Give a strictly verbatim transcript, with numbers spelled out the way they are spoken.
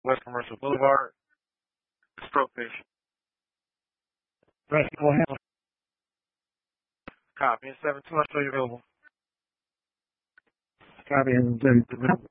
West Commercial Boulevard. Stroke patient. Right, go ahead. Copy. seven two, I'll show you available. Copy, and then